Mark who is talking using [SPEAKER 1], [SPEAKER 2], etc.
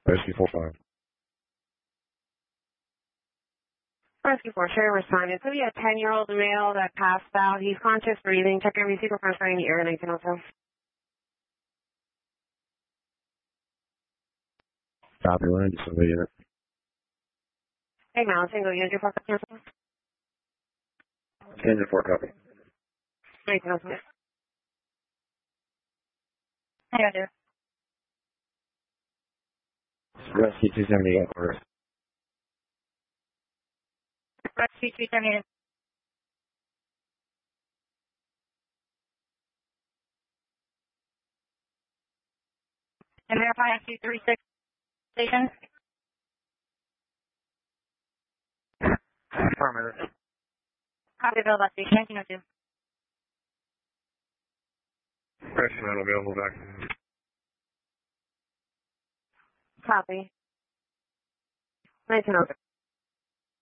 [SPEAKER 1] Rescue 45.
[SPEAKER 2] Rescue 4, share responded. It's going to be a 10-year-old male that passed out. He's conscious, breathing. Check every receiver transferring the air 1902.
[SPEAKER 1] Copy, line, single unit.
[SPEAKER 2] Hey, now, single unit, your forecast cancel.
[SPEAKER 1] Engine 4, copy.
[SPEAKER 2] 1902.
[SPEAKER 3] I got you.
[SPEAKER 1] Rescue 278, orders.
[SPEAKER 3] Rescue 278. And verify SU36 station.
[SPEAKER 1] Affirmative.
[SPEAKER 3] Copy Bill about station 1902.
[SPEAKER 1] Rescue man available back.
[SPEAKER 2] Copy. 1902.